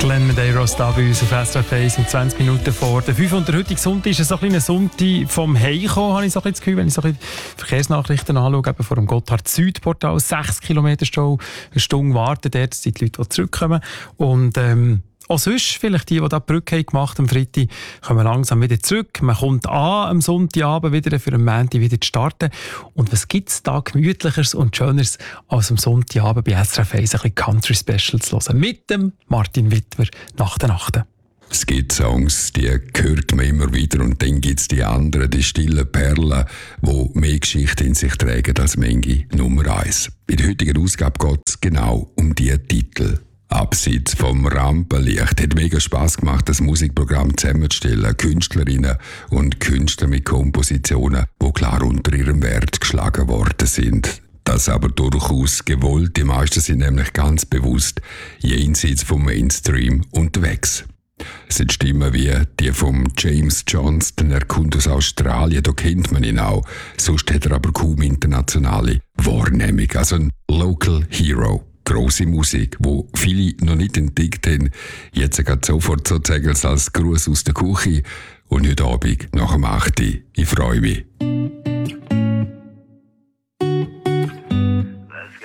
Glenn Medeiros da bei uns auf SRF 1 um 20 Minuten vor der 5. Und der heutige Sonntag ist so ein Sonntag vom Heimkommen, habe ich so ein bisschen das Gefühl, wenn ich so ein bisschen Verkehrsnachrichten anschaue, eben vor dem Gotthard-Süd-Portal, 6 Kilometer Stau, eine Stunde warten, dort sind die Leute, die zurückkommen. Und auch sonst, vielleicht die da die Brücke haben gemacht am Freitag, kommen langsam wieder zurück. Man kommt am Sonntagabend wieder für am Montag wieder zu starten. Und was gibt es da Gemütlicheres und Schöneres, als am Sonntagabend bei SRF 1 ein bisschen Country Special zu hören? Mit dem Martin Wittmer nach der Nacht. Es gibt Songs, die hört man immer wieder, und dann gibt es die anderen, die stillen Perlen, die mehr Geschichte in sich tragen als Menge Nummer 1. In der heutigen Ausgabe geht es genau um diese Titel. Abseits vom Rampenlicht hat mega Spass gemacht, das Musikprogramm zusammenzustellen. Künstlerinnen und Künstler mit Kompositionen, die klar unter ihrem Wert geschlagen worden sind. Das aber durchaus gewollt. Die meisten sind nämlich ganz bewusst jenseits vom Mainstream unterwegs. Es sind Stimmen wie die von James Johnston, er kommt aus Australien, da kennt man ihn auch. Sonst hat er aber kaum internationale Wahrnehmung. Also ein Local Hero. Grosse Musik, die viele noch nicht entdeckt haben. Jetzt geht sofort sozusagen als Gruß aus der Küche. Und heute Abend nach dem 8. Ich freue mich.